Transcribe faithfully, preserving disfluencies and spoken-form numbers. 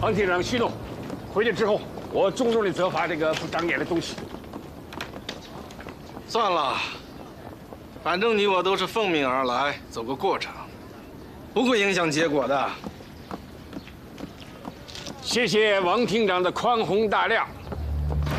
王厅长息怒，回去之后我重重的责罚这个不长眼的东西。 算了，反正你我都是奉命而来，走个过场，不会影响结果的。 谢谢王厅长的宽宏大量。